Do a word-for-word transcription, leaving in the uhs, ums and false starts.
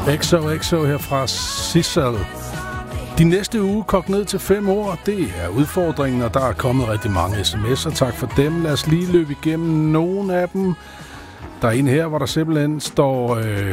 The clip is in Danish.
X O X O her fra Sissel. De næste uge kogt ned til fem år, det er udfordringen, og der er kommet rigtig mange sms'er. Tak for dem. Lad os lige løbe igennem nogle af dem. Der er en her, hvor der simpelthen står... Øh